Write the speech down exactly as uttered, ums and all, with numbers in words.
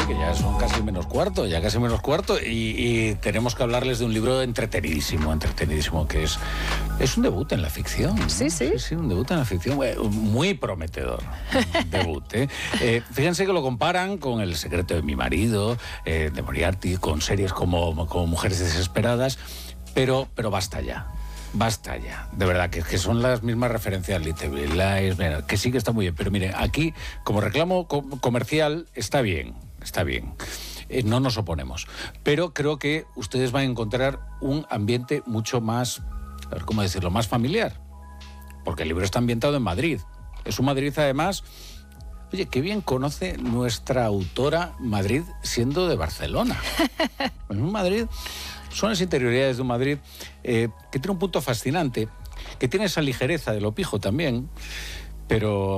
que ya son casi menos cuarto, ya casi menos cuarto, y, y tenemos que hablarles de un libro entretenidísimo, entretenidísimo, que es, es un debut en la ficción, ¿no? Sí, sí. Sí, sí, un debut en la ficción, muy prometedor, debut, ¿eh? Eh, fíjense que lo comparan con El secreto de mi marido, eh, de Moriarty, con series como, como Mujeres desesperadas, pero, pero basta ya. Basta ya, de verdad, que, que son las mismas referencias Little Big Lies, mira, que sí que está muy bien, pero mire, aquí, como reclamo co comercial, está bien, está bien, eh, no nos oponemos, pero creo que ustedes van a encontrar un ambiente mucho más, a ver cómo decirlo, más familiar, porque el libro está ambientado en Madrid, es un Madrid además, oye, qué bien conoce nuestra autora Madrid siendo de Barcelona, en un Madrid... Son las interioridades de un Madrid eh, que tiene un punto fascinante, que tiene esa ligereza de lo pijo también, pero...